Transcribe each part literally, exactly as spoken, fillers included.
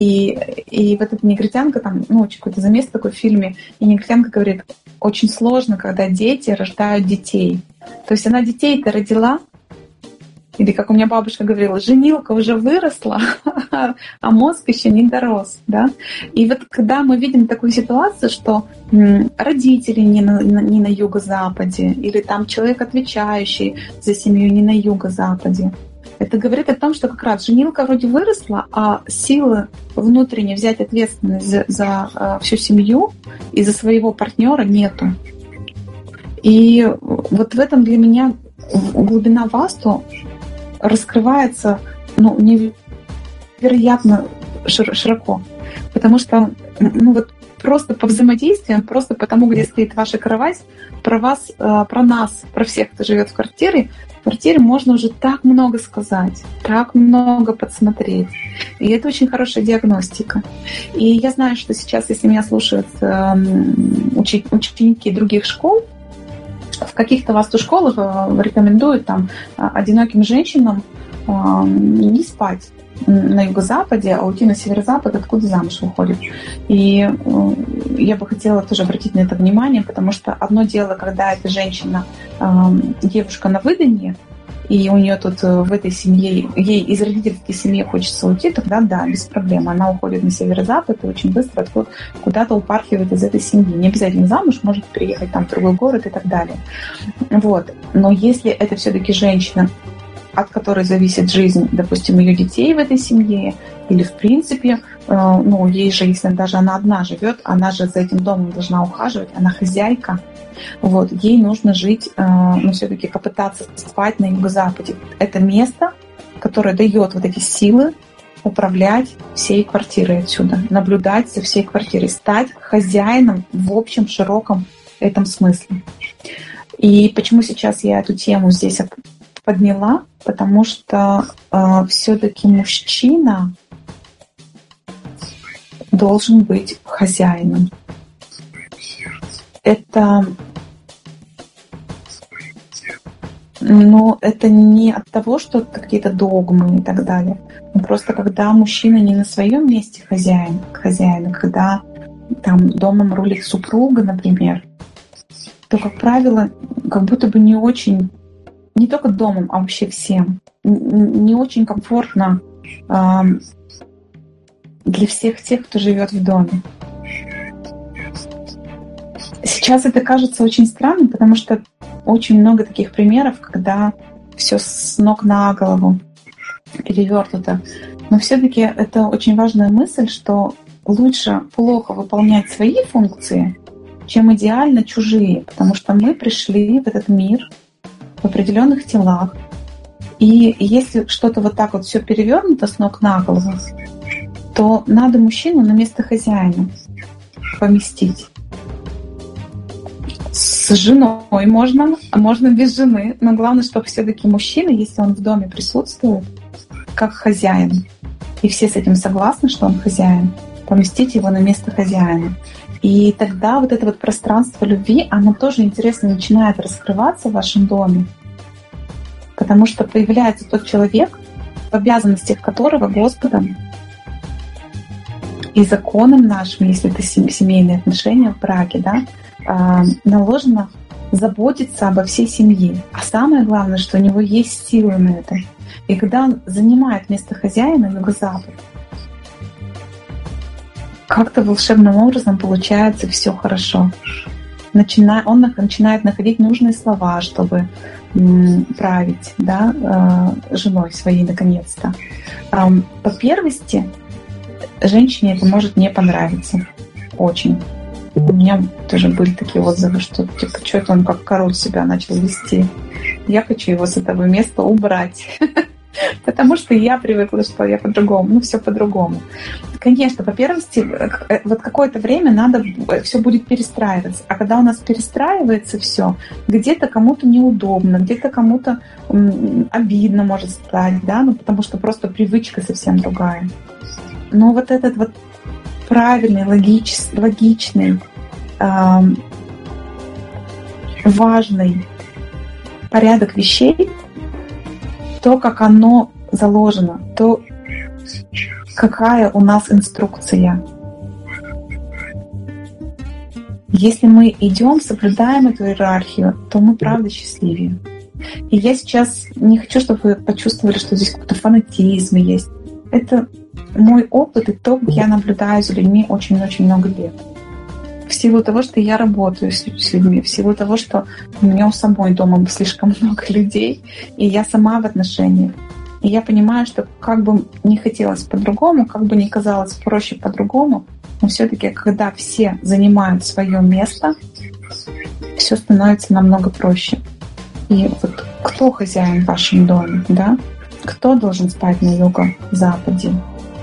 И, и вот эта негритянка, там, ну, очень какой-то замес такой в фильме, и негритянка говорит, очень сложно, когда дети рождают детей. То есть она детей-то родила, или, как у меня бабушка говорила, женилка уже выросла, а мозг еще не дорос. Да? И вот когда мы видим такую ситуацию, что родители не на, не на юго-западе, или там человек, отвечающий за семью, не на юго-западе, это говорит о том, что как раз женилка вроде выросла, а силы внутренне взять ответственность за, за uh, всю семью и за своего партнера нету. И вот в этом для меня глубина васту раскрывается, ну, невероятно широко. Потому что, ну, вот просто по взаимодействию, просто потому, где стоит ваша кровать, про вас, про нас, про всех, кто живет в квартире, в квартире можно уже так много сказать, так много подсмотреть. И это очень хорошая диагностика. И я знаю, что сейчас, если меня слушают ученики других школ, в каких-то васту-школах рекомендуют там одиноким женщинам не спать на юго-западе, а уйти на северо-запад, откуда замуж выходит. И я бы хотела тоже обратить на это внимание, потому что одно дело, когда эта женщина, девушка на выданье, и у нее тут в этой семье, ей из родительской семьи хочется уйти, тогда да, без проблем. Она уходит на северо-запад и очень быстро куда-то упархивает из этой семьи. Не обязательно замуж, может приехать там в другой город и так далее. Вот. Но если это все-таки женщина, от которой зависит жизнь, допустим, ее детей в этой семье, или в принципе, ну, ей же, если даже она одна живет, она же за этим домом должна ухаживать, она хозяйка, вот, ей нужно жить, ну, все-таки попытаться спать на юго-западе. Это место, которое дает вот эти силы управлять всей квартирой отсюда, наблюдать за всей квартирой, стать хозяином в общем широком этом смысле. И почему сейчас я эту тему здесь подняла? Потому что э, все-таки мужчина должен быть хозяином. Это, ну, это не от того, что это какие-то догмы и так далее. Но просто когда мужчина не на своем месте хозяин, хозяин, когда там домом рулит супруга, например, то, как правило, как будто бы не очень, не только домом, а вообще всем, не очень комфортно э, для всех тех, кто живет в доме. Сейчас это кажется очень странным, потому что очень много таких примеров, когда все с ног на голову перевернуто. Но все-таки это очень важная мысль, что лучше плохо выполнять свои функции, чем идеально чужие, потому что мы пришли в этот мир в определенных телах. И если что-то вот так вот все перевернуто с ног на голову, то надо мужчину на место хозяина поместить. С женой можно, а можно без жены, но главное, чтобы все-таки мужчина, если он в доме присутствует, как хозяин, и все с этим согласны, что он хозяин, поместить его на место хозяина. И тогда вот это вот пространство любви, оно тоже интересно начинает раскрываться в вашем доме, потому что появляется тот человек, в обязанностях которого Господом и законом нашим, если это семейные отношения в браке, да, наложено заботиться обо всей семье. А самое главное, что у него есть силы на это. И когда он занимает место хозяина юго-запад, как-то волшебным образом получается все хорошо. Начина... Он начинает находить нужные слова, чтобы м, править, да, э, женой своей наконец-то. Э, по первости, женщине это может не понравиться. Очень. У меня тоже были такие отзывы, что типа, что это он как король себя начал вести. Я хочу его с этого места убрать. Потому что я привыкла, что я по-другому. Ну, все по-другому. Конечно, по первости, вот какое-то время надо, все будет перестраиваться. А когда у нас перестраивается все, где-то кому-то неудобно, где-то кому-то м, обидно может стать, да, ну, потому что просто привычка совсем другая. Но вот этот вот правильный, логич, логичный, э, важный порядок вещей, то, как оно заложено, то, какая у нас инструкция. Если мы идем, соблюдаем эту иерархию, то мы правда счастливее. И я сейчас не хочу, чтобы вы почувствовали, что здесь какой-то фанатизм есть. Это мой опыт и то, как я наблюдаю за людьми очень-очень много лет. В силу того, что я работаю с людьми, в силу того, что у меня у самой дома слишком много людей, и я сама в отношениях. И я понимаю, что как бы не хотелось по-другому, как бы не казалось проще по-другому, но все-таки, когда все занимают свое место, все становится намного проще. И вот кто хозяин в вашем доме, да? Кто должен спать на юго-западе?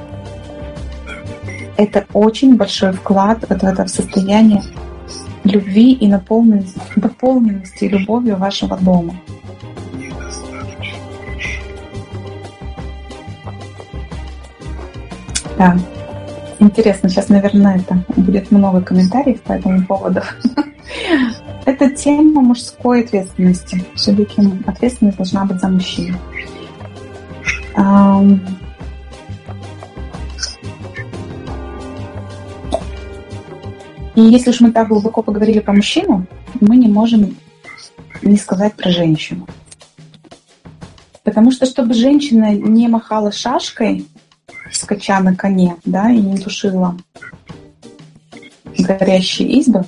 Это очень большой вклад вот в это состояние любви и наполненности, наполненности любовью вашего дома. Да. Интересно, сейчас, наверное, это будет много комментариев по этому поводу. Это тема мужской ответственности. Все-таки ответственность должна быть за мужчину. И если уж мы так глубоко поговорили про мужчину, мы не можем не сказать про женщину. Потому что, чтобы женщина не махала шашкой, скача на коне, да, и не тушила горящие избы,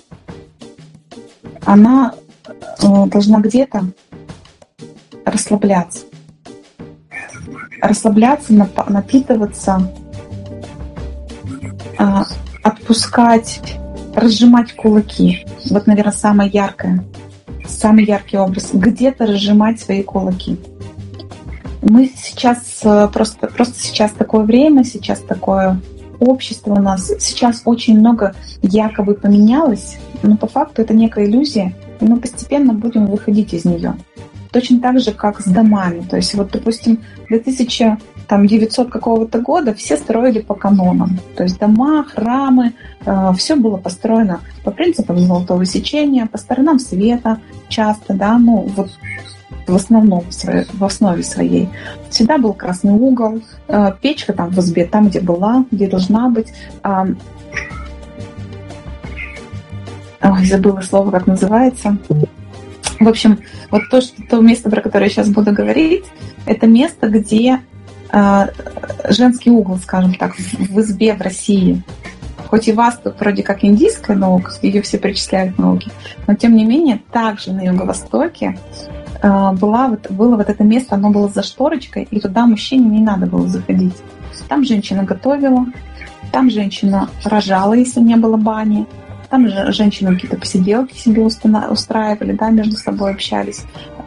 она э, должна где-то расслабляться. Расслабляться, нап- напитываться, э, отпускать, разжимать кулаки. Вот, наверное, самое яркое, самый яркий образ. Где-то разжимать свои кулаки. Мы сейчас просто, просто сейчас такое время, сейчас такое общество у нас, сейчас очень много якобы поменялось, но по факту это некая иллюзия, и мы постепенно будем выходить из нее. Точно так же, как с домами. То есть, вот, допустим, две тысячи девятисотого какого-то года все строили по канонам. То есть дома, храмы, э, все было построено по принципам золотого сечения, по сторонам света часто, да, ну вот в основном, в основе своей. Всегда был красный угол, э, печка там в избе, там, где была, где должна быть. Э, ой, забыла слово, как называется. В общем, вот то, что, то место, про которое я сейчас буду говорить, это место, где э, женский угол, скажем так, в, в избе в России. Хоть и Васту вроде как индийская наука, ее все причисляют к науке, но тем не менее, также на Юго-Востоке э, была, вот, было вот это место, оно было за шторочкой, и туда мужчине не надо было заходить. Там женщина готовила, там женщина рожала, если не было бани. Там же женщины какие-то посиделки себе устраивали, да, между собой общались.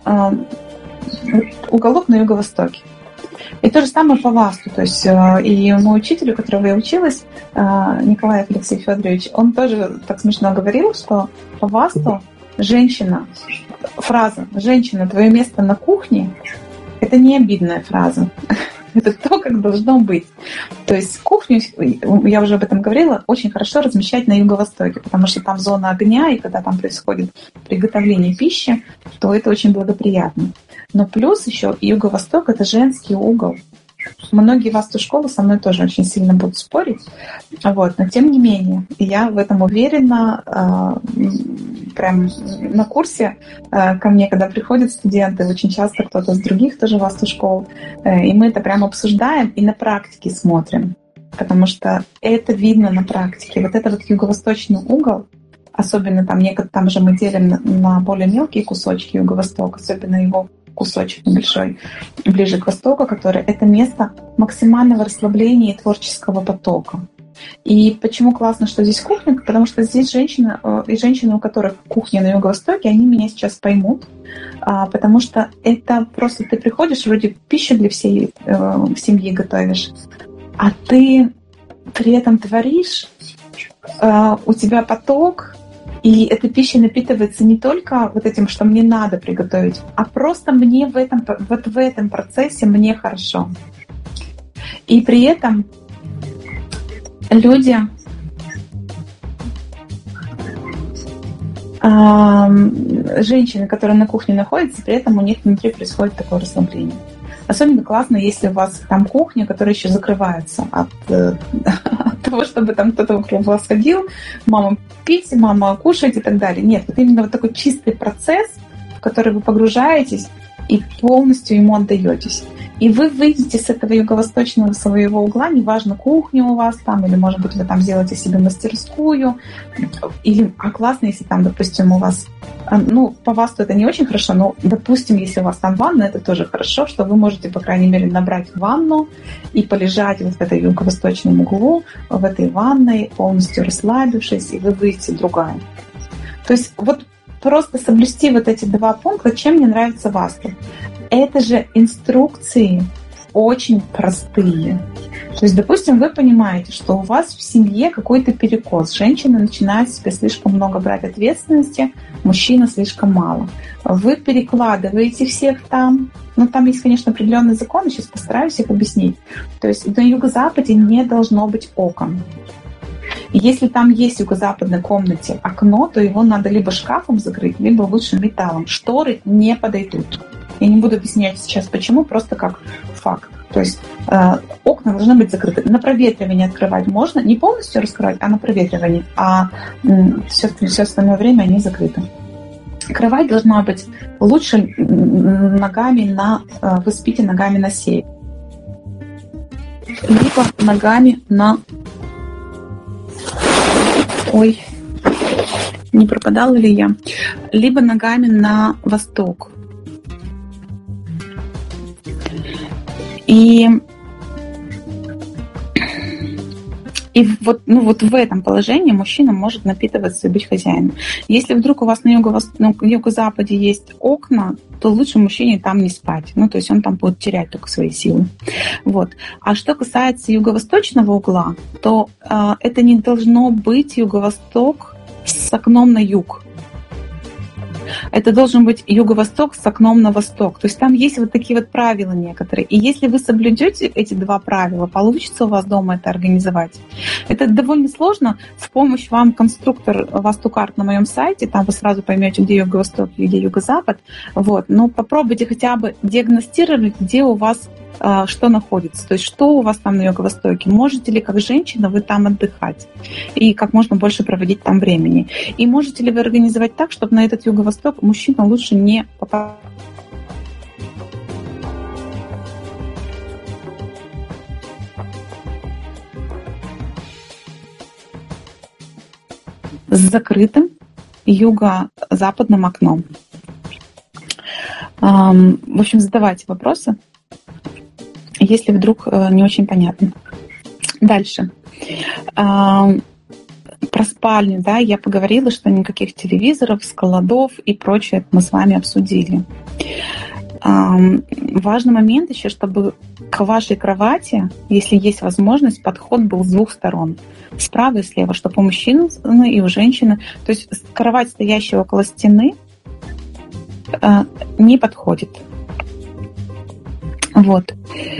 Уголок на Юго-Востоке. И то же самое по Васту. То есть и мой учитель, у которого я училась, Николаев Алексей Федорович, он тоже так смешно говорил, что по Васту женщина, фраза «женщина, твое место на кухне» — это не обидная фраза. Это то, как должно быть. То есть кухню, я уже об этом говорила, очень хорошо размещать на Юго-Востоке, потому что там зона огня, и когда там происходит приготовление пищи, то это очень благоприятно. Но плюс еще Юго-Восток — это женский угол. Многие васту-школы со мной тоже очень сильно будут спорить. Вот. Но тем не менее, я в этом уверена. Прям на курсе ко мне, когда приходят студенты, очень часто кто-то с других тоже васту-школ, и мы это прям обсуждаем и на практике смотрим. Потому что это видно на практике. Вот это вот юго-восточный угол, особенно там, там же мы делим на более мелкие кусочки Юго-Восток, особенно его кусочек небольшой, ближе к востоку, который это место максимального расслабления и творческого потока. И почему классно, что здесь кухня? Потому что здесь женщины, и женщины, у которых кухня на Юго-Востоке, они меня сейчас поймут, потому что это просто ты приходишь, вроде пищу для всей в семьи готовишь, а ты при этом творишь, у тебя поток, и эта пища напитывается не только вот этим, что мне надо приготовить, а просто мне в этом, вот в этом процессе мне хорошо. И при этом люди, женщины, которые на кухне находятся, при этом у них внутри происходит такое расслабление. Особенно классно, если у вас там кухня, которая еще закрывается от, от того, чтобы там кто-то вокруг вас ходил, мама пить, мама кушать и так далее. Нет, вот именно вот такой чистый процесс, в который вы погружаетесь и полностью ему отдаетесь. И вы выйдете с этого юго-восточного своего угла, неважно, кухня у вас там, или, может быть, вы там сделаете себе мастерскую, или, а классно, если там, допустим, у вас, ну, по вас это не очень хорошо, но, допустим, если у вас там ванна, это тоже хорошо, что вы можете, по крайней мере, набрать ванну и полежать вот в этой юго-восточном углу, в этой ванной, полностью расслабившись, и вы выйдете другая. То есть вот просто соблюсти вот эти два пункта, чем мне нравится васту. Это же инструкции очень простые. То есть, допустим, вы понимаете, что у вас в семье какой-то перекос. Женщина начинает себе слишком много брать ответственности, мужчина слишком мало. Вы перекладываете всех там. Ну, там есть, конечно, определенные законы, сейчас постараюсь их объяснить. То есть на юго-западе не должно быть окон. И если там есть в юго-западной комнате окно, то его надо либо шкафом закрыть, либо лучше металлом. Шторы не подойдут. Я не буду объяснять сейчас, почему, просто как факт. То есть э, окна должны быть закрыты. На проветривание открывать можно, не полностью раскрывать, а на проветривание. А э, все, все остальное время они закрыты. Кровать должна быть лучше ногами на... Э, вы спите ногами на север. Либо ногами на... Ой, не пропадала ли я? Либо ногами на восток. И, и вот, ну, вот в этом положении мужчина может напитываться и быть хозяином. Если вдруг у вас на юго-западе есть окна, то лучше мужчине там не спать. Ну, то есть он там будет терять только свои силы. Вот. А что касается юго-восточного угла, то э, это не должно быть юго-восток с окном на юг. Это должен быть юго-восток с окном на восток. То есть там есть вот такие вот правила некоторые. И если вы соблюдете эти два правила, получится у вас дома это организовать. Это довольно сложно. В помощь вам конструктор Вастукарт на моем сайте. Там вы сразу поймете, где юго-восток и где юго-запад. Вот. Но попробуйте хотя бы диагностировать, где у вас э, что находится. То есть что у вас там на юго-востоке. Можете ли как женщина вы там отдыхать? И как можно больше проводить там времени. И можете ли вы организовать так, чтобы на этот юго-восток мужчина лучше не попадал с закрытым юго-западным окном. В общем, задавайте вопросы, если вдруг не очень понятно. Дальше. Про спальню, да, я поговорила, что никаких телевизоров, складов и прочее мы с вами обсудили. Важный момент еще, чтобы к вашей кровати, если есть возможность, подход был с двух сторон. Справа и слева, чтобы у мужчины и у женщины. То есть кровать, стоящая около стены, не подходит. Вот.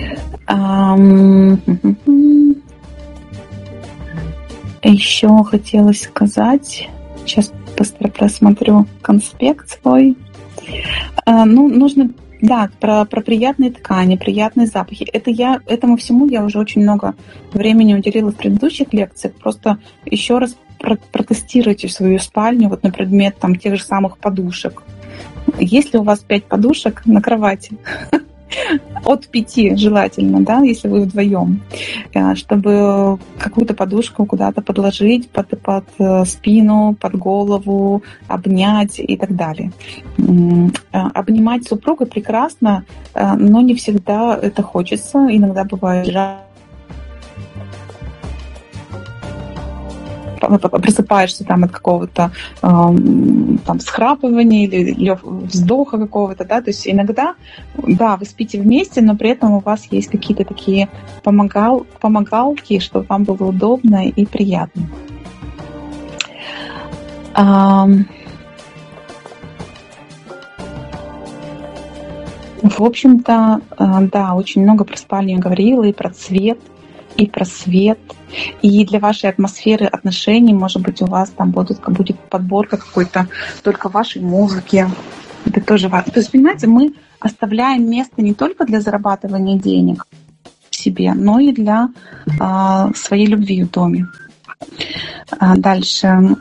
Еще хотела сказать, сейчас быстро просмотрю конспект свой. Ну, нужно, да, про, про приятные ткани, приятные запахи. Это я, этому всему я уже очень много времени уделила в предыдущих лекциях. Просто еще раз протестируйте свою спальню вот на предмет там тех же самых подушек. Если у вас пять подушек на кровати, от пяти желательно, да, если вы вдвоем, чтобы какую-то подушку куда-то подложить под, под спину, под голову, обнять и так далее. Обнимать супруга прекрасно, но не всегда это хочется. Иногда бывает жарко. Просыпаешься там от какого-то э, там схрапывания или вздоха какого-то, да, то есть иногда, да, вы спите вместе, но при этом у вас есть какие-то такие помогал, помогалки, чтобы вам было удобно и приятно. А, в общем-то, да, очень много про спальню я говорила, и про цвет, и про свет, и для вашей атмосферы отношений, может быть, у вас там будут, будет подборка какой-то только вашей музыки. Это тоже важно. То есть, понимаете, мы оставляем место не только для зарабатывания денег в себе, но и для э, своей любви в доме. А дальше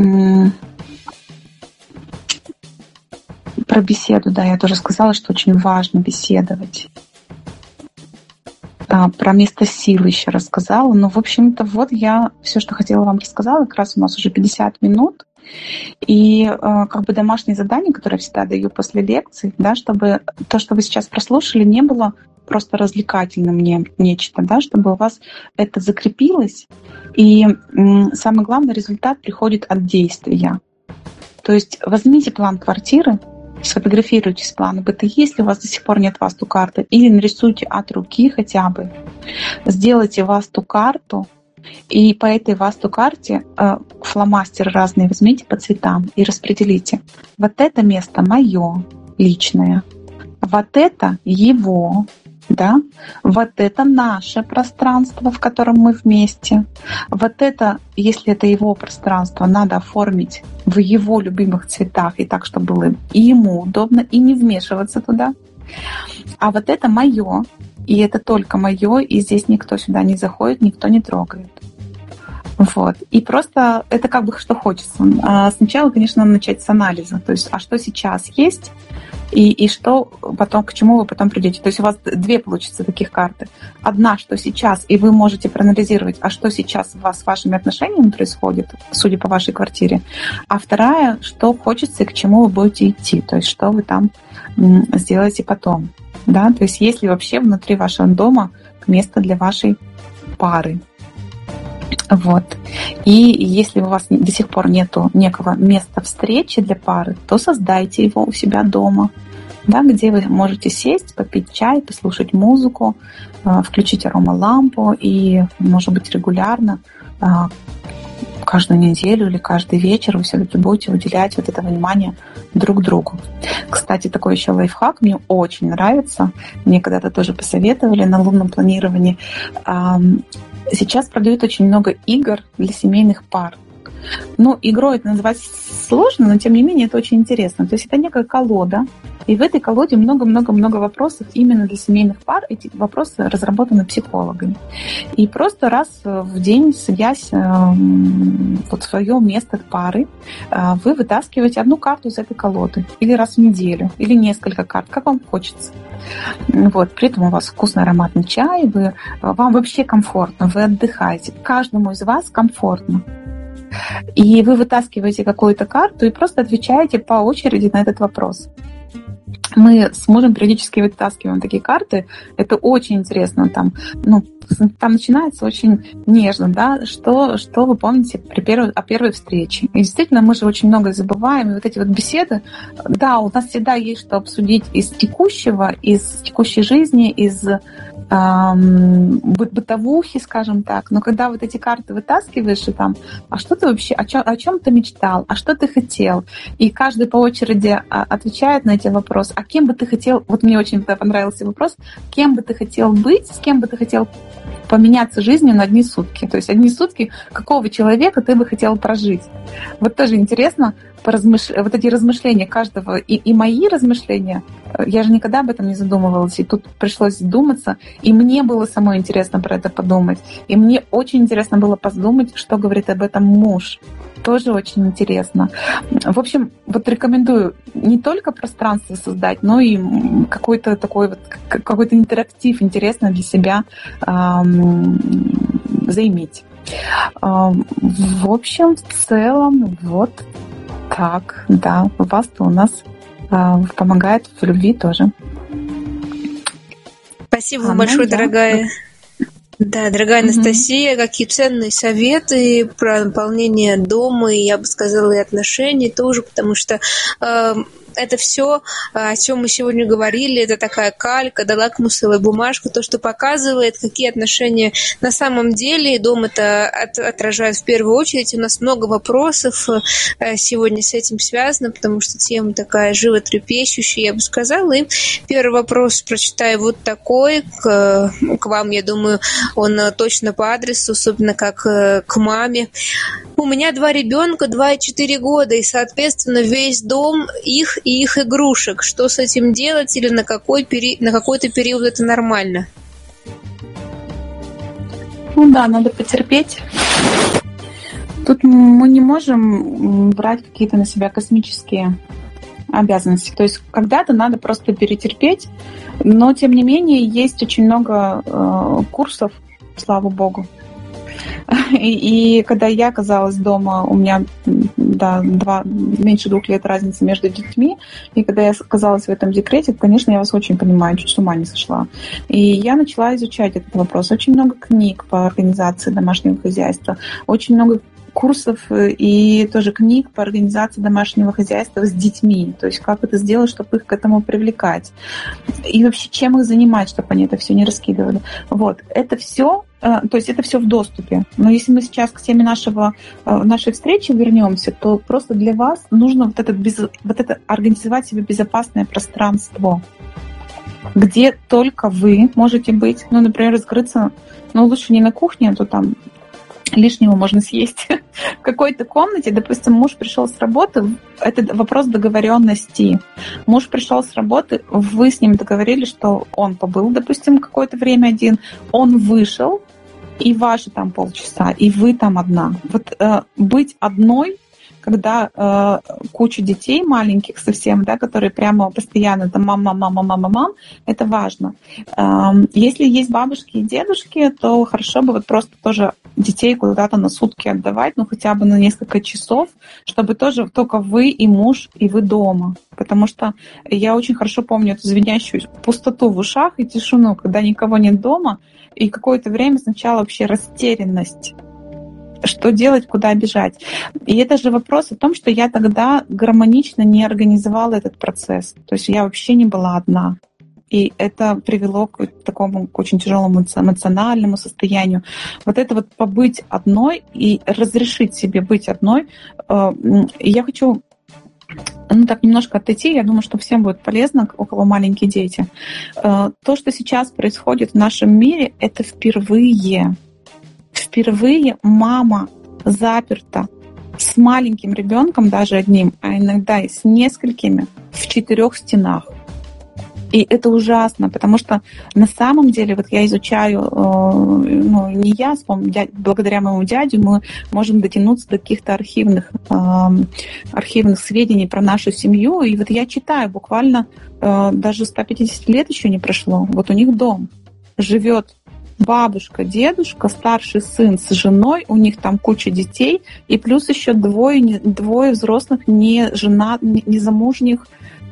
про беседу, да, я тоже сказала, что очень важно беседовать. А, про место силы еще рассказала. Ну, в общем-то, вот я все, что хотела вам рассказала. Как раз у нас уже пятьдесят минут. И э, как бы домашнее задание, которое я всегда даю после лекций, да, чтобы то, что вы сейчас прослушали, не было просто развлекательным не, нечто, да, чтобы у вас это закрепилось. И м, самый главный результат приходит от действия. То есть возьмите план квартиры, сфотографируйте с плана бэ тэ, если у вас до сих пор нет васту-карты, или нарисуйте от руки хотя бы. Сделайте васту-карту, и по этой васту-карте э, фломастеры разные возьмите по цветам и распределите. Вот это место мое, личное. Вот это его. Да? Вот это наше пространство, в котором мы вместе. Вот это, если это его пространство, надо оформить в его любимых цветах и так, чтобы было и ему удобно, и не вмешиваться туда. А вот это мое, и это только мое, и здесь никто сюда не заходит, никто не трогает. Вот. И просто это как бы что хочется. А сначала, конечно, надо начать с анализа. То есть, а что сейчас есть, и, и что потом, к чему вы потом придете. То есть у вас две, получится, таких карты. Одна, что сейчас, и вы можете проанализировать, а что сейчас у вас с вашими отношениями происходит, судя по вашей квартире. А вторая, что хочется и к чему вы будете идти. То есть что вы там сделаете потом. Да? То есть есть ли вообще внутри вашего дома место для вашей пары. Вот. И если у вас до сих пор нету некого места встречи для пары, то создайте его у себя дома, да, где вы можете сесть, попить чай, послушать музыку, включить аромалампу и, может быть, регулярно, каждую неделю или каждый вечер вы все-таки будете уделять вот это внимание друг другу. Кстати, такой еще лайфхак мне очень нравится. Мне когда-то тоже посоветовали на лунном планировании. Сейчас продают очень много игр для семейных пар. Ну, игрой это назвать сложно, но тем не менее это очень интересно. То есть это некая колода, и в этой колоде много-много-много вопросов именно для семейных пар. Эти вопросы разработаны психологами. И просто раз в день, садясь вот в свое место пары, вы вытаскиваете одну карту из этой колоды. Или раз в неделю, или несколько карт, как вам хочется. Вот. При этом у вас вкусный ароматный чай, вы, вам вообще комфортно, вы отдыхаете. Каждому из вас комфортно. И вы вытаскиваете какую-то карту и просто отвечаете по очереди на этот вопрос. Мы с мужем периодически вытаскиваем такие карты. Это очень интересно. Там, ну, там начинается очень нежно, да, что, что вы помните при первой, о первой встрече. И действительно, мы же очень много забываем. И вот эти вот беседы, да, у нас всегда есть что обсудить из текущего, из текущей жизни, из эм, бытовухи, скажем так. Но когда вот эти карты вытаскиваешь, и там, а что ты вообще, о чем, о чем ты мечтал, а что ты хотел? И каждый по очереди отвечает на эти вопросы. А кем бы ты хотел, вот мне очень понравился вопрос, кем бы ты хотел быть, с кем бы ты хотел поменяться жизнью на одни сутки. То есть одни сутки какого человека ты бы хотел прожить. Вот тоже интересно, поразмыш... вот эти размышления каждого, и, и мои размышления, я же никогда об этом не задумывалась, и тут пришлось задуматься, и мне было самой интересно про это подумать. И мне очень интересно было подумать, что говорит об этом муж. Тоже очень интересно. В общем, вот рекомендую не только пространство создать, но и какой-то такой вот, какой-то интерактив интересный для себя эм, заиметь. Эм, в общем, в целом, вот так, да, вас-то у нас э, помогает в любви тоже. Спасибо Анна, большое, да. дорогая. Да, дорогая mm-hmm. Анастасия, какие ценные советы про наполнение дома, и я бы сказала, и отношений тоже, потому что э, это все, о чем мы сегодня говорили, это такая калька, да, лакмусовая бумажка, то, что показывает, какие отношения на самом деле, и дом это от, отражает в первую очередь. У нас много вопросов э, сегодня с этим связано, потому что тема такая животрепещущая, я бы сказала. И первый вопрос прочитаю вот такой, к, к вам, я думаю, он точно по адресу, особенно как к маме. у меня два ребенка, два и четыре года, и, соответственно, весь дом их и их игрушек. Что с этим делать или на, какой пери... на какой-то период это нормально? Ну да, надо потерпеть. Тут мы не можем брать какие-то на себя космические обязанности. То есть когда-то надо просто перетерпеть, но тем не менее есть очень много э, курсов, слава богу. И, и когда я оказалась дома, у меня да, два, меньше двух лет разницы между детьми, и когда я оказалась в этом декрете, конечно, я вас очень понимаю, чуть с ума не сошла. И я начала изучать этот вопрос. Очень много книг по организации домашнего хозяйства, очень много курсов и тоже книг по организации домашнего хозяйства с детьми. То есть как это сделать, чтобы их к этому привлекать. И вообще, чем их занимать, чтобы они это все не раскидывали. Вот. Это все, то есть это все в доступе. Но если мы сейчас к теме нашего, нашей встречи вернемся, то просто для вас нужно вот это, без, вот это организовать себе безопасное пространство, где только вы можете быть. Ну, например, скрыться, ну, лучше не на кухне, а то там лишнего можно съесть. В какой-то комнате, допустим, муж пришел с работы, это вопрос договоренности. Муж пришел с работы, вы с ним договорились, что он побыл, допустим, какое-то время один, он вышел, и ваши там полчаса, и вы там одна. Вот э, быть одной, когда э, куча детей маленьких совсем, да, которые прямо постоянно там мама, мама, мама, мам, это важно. Э, если есть бабушки и дедушки, то хорошо бы вот просто тоже детей куда-то на сутки отдавать, ну хотя бы на несколько часов, чтобы тоже только вы и муж, и вы дома. Потому что я очень хорошо помню эту звенящую пустоту в ушах и тишину, когда никого нет дома, и какое-то время сначала вообще растерянность. Что делать, куда бежать. И это же вопрос о том, что я тогда гармонично не организовала этот процесс. То есть я вообще не была одна. И это привело к такому к очень тяжелому эмоциональному состоянию. Вот это вот побыть одной и разрешить себе быть одной. Я хочу ну, так немножко отойти. Я думаю, что всем будет полезно, у кого маленькие дети. То, что сейчас происходит в нашем мире, это впервые. Впервые мама заперта с маленьким ребенком, даже одним, а иногда и с несколькими, в четырех стенах. И это ужасно, потому что на самом деле, вот я изучаю, ну, не я, благодаря моему дяде мы можем дотянуться до каких-то архивных, архивных сведений про нашу семью. И вот я читаю, буквально даже сто пятьдесят лет еще не прошло. Вот у них дом живет бабушка, дедушка, старший сын с женой, у них там куча детей, и плюс еще двое, двое взрослых не жена, не замужних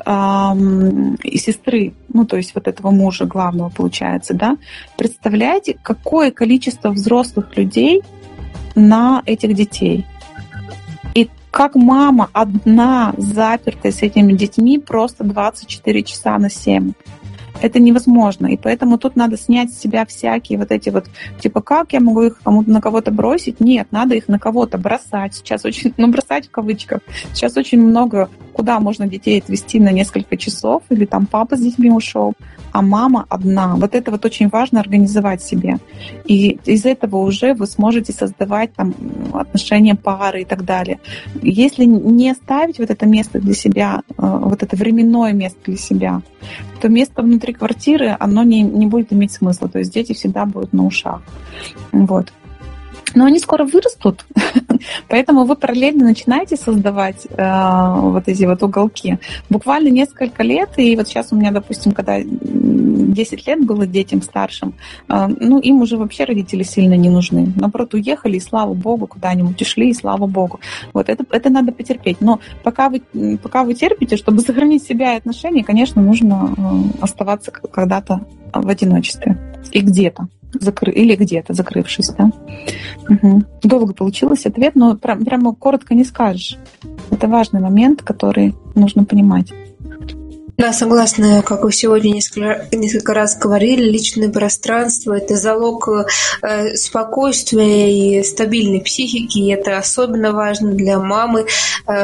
эм, и сестры, ну то есть вот этого мужа главного получается, да. Представляете, какое количество взрослых людей на этих детей? И как мама одна запертая с этими детьми просто двадцать четыре часа на семь. Это невозможно, и поэтому тут надо снять с себя всякие вот эти вот, типа, как я могу их кому-то на кого-то бросить? Нет, надо их на кого-то бросать. Сейчас очень, ну, бросать в кавычках. Сейчас очень много, куда можно детей отвезти на несколько часов, или там папа с детьми ушел, а мама одна. Вот это вот очень важно организовать себе. И из этого уже вы сможете создавать там отношения пары и так далее. Если не ставить вот это место для себя, вот это временное место для себя, то место внутри квартиры, оно не, не будет иметь смысла. То есть дети всегда будут на ушах. Вот. Но они скоро вырастут, поэтому вы параллельно начинаете создавать э, вот эти вот уголки. Буквально несколько лет, и вот сейчас у меня, допустим, когда десять лет было детям старшим, э, ну, им уже вообще родители сильно не нужны. Наоборот, уехали, и слава богу, куда-нибудь ушли, и слава богу. Вот это, это надо потерпеть. Но пока вы, пока вы терпите, чтобы сохранить себя и отношения, конечно, нужно э, оставаться когда-то в одиночестве. И где-то. Закры... Или где-то, закрывшись, да. Угу. Долго получилось ответ, но прям, прямо коротко не скажешь. Это важный момент, который нужно понимать. Да, согласна, как вы сегодня несколько, несколько раз говорили, личное пространство – это залог э, спокойствия и стабильной психики, и это особенно важно для мамы. Э,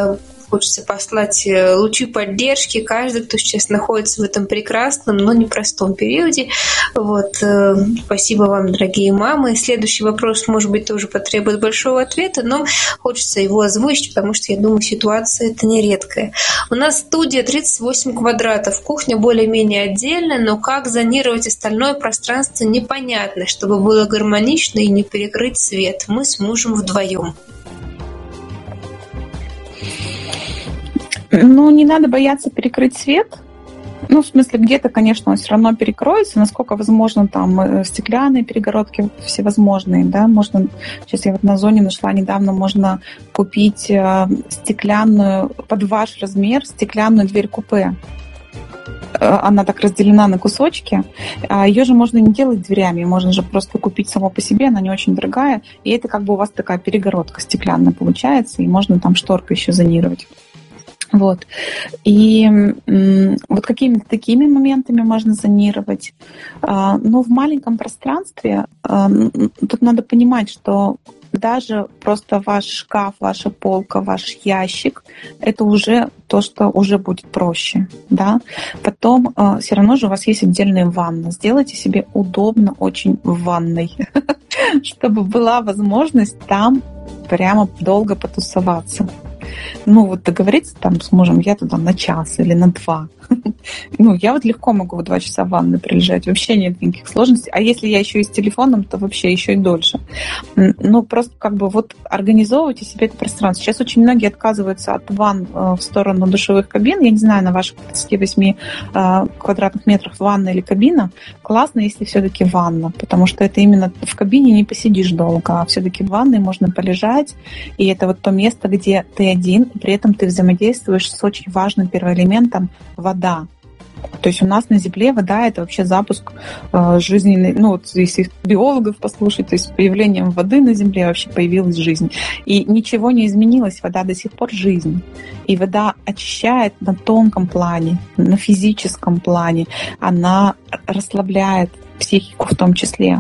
Хочется послать лучи поддержки каждый, кто сейчас находится в этом прекрасном, но непростом периоде. Вот. Спасибо вам, дорогие мамы. Следующий вопрос, может быть, тоже потребует большого ответа, но хочется его озвучить, потому что, я думаю, ситуация это нередкая. У нас студия тридцать восемь квадратов, кухня более-менее отдельная, но как зонировать остальное пространство непонятно, чтобы было гармонично и не перекрыть свет. Мы с мужем вдвоем. Ну, не надо бояться перекрыть свет. Ну, в смысле, где-то, конечно, он все равно перекроется, насколько возможно, там, стеклянные перегородки всевозможные, да, можно, сейчас я вот на Озоне нашла недавно, можно купить стеклянную, под ваш размер, стеклянную дверь-купе. Она так разделена на кусочки. Ее же можно не делать дверями, можно же просто купить само по себе, она не очень дорогая, и это как бы у вас такая перегородка стеклянная получается, и можно там шторкой еще зонировать. Вот. И м, вот какими-то такими моментами можно зонировать. А, но в маленьком пространстве а, тут надо понимать, что даже просто ваш шкаф, ваша полка, ваш ящик, это уже то, что уже будет проще. Да? Потом а, все равно же у вас есть отдельная ванна. Сделайте себе удобно очень в ванной, чтобы была возможность там прямо долго потусоваться. Ну, вот договориться там с мужем, я туда на час или на два. Ну, я вот легко могу два часа в ванной прилежать, вообще нет никаких сложностей. А если я еще и с телефоном, то вообще еще и дольше. Ну, просто как бы вот организовывайте себе это пространство. Сейчас очень многие отказываются от ванн в сторону душевых кабин. Я не знаю, на ваших тридцати восьми квадратных метрах ванна или кабина. Классно, если все-таки ванна, потому что это именно в кабине не посидишь долго, а все-таки в ванной можно полежать. И это вот то место, где ты один, и при этом ты взаимодействуешь с очень важным первоэлементом — вода. То есть у нас на Земле вода — это вообще запуск э, жизненной, ну вот если биологов послушать, то есть с появлением воды на Земле вообще появилась жизнь. И ничего не изменилось, вода до сих пор жизнь. И вода очищает на тонком плане, на физическом плане, она расслабляет психику в том числе.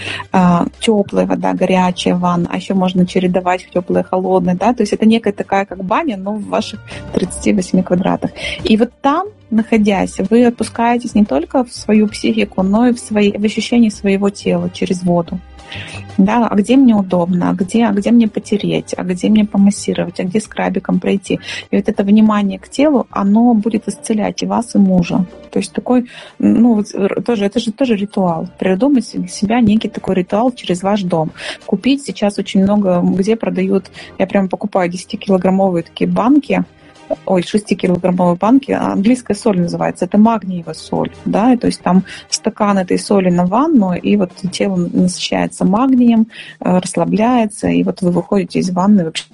Теплая вода, горячая ванна, а еще можно чередовать теплое, холодное, да, то есть это некая такая как баня, но в ваших тридцати восьми квадратах. И вот там, находясь, вы отпускаетесь не только в свою психику, но и в, свои, в ощущение своего тела через воду. Да, а где мне удобно, а где, а где мне потереть, а где мне помассировать, а где скрабиком пройти. И вот это внимание к телу, оно будет исцелять и вас, и мужа. То есть такой, ну, вот тоже, это же тоже ритуал. Придумать для себя некий такой ритуал через ваш дом. Купить сейчас очень много, где продают, я прям покупаю десятикилограммовые такие банки, ой, шестикилограммовые банки, английская соль называется, это магниевая соль, да, и то есть там стакан этой соли на ванну, и вот тело насыщается магнием, расслабляется, и вот вы выходите из ванны вообще.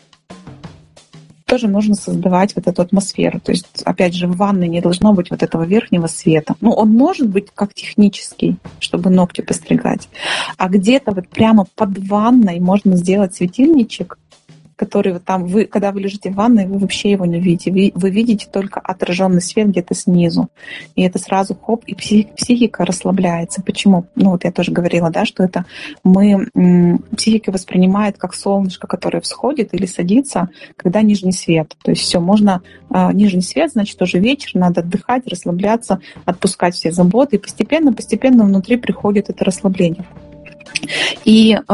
Тоже нужно создавать вот эту атмосферу. То есть, опять же, в ванной не должно быть вот этого верхнего света. Ну, он может быть как технический, чтобы ногти постригать, а где-то вот прямо под ванной можно сделать светильничек, который вот там, вы, когда вы лежите в ванной, вы вообще его не видите. Вы, вы видите только отраженный свет где-то снизу. И это сразу хоп, и псих, психика расслабляется. Почему? Ну вот я тоже говорила, да, что это мы, м, психика воспринимает как солнышко, которое всходит или садится, когда нижний свет. То есть все, можно, э, нижний свет, значит, тоже вечер, надо отдыхать, расслабляться, отпускать все заботы, и постепенно-постепенно внутри приходит это расслабление. И